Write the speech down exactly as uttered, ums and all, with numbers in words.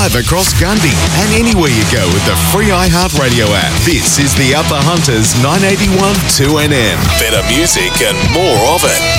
live across Gundy and anywhere you go with the free iHeartRadio app. This is the Upper Hunters nine eighty-one two N M. Better music and more of it.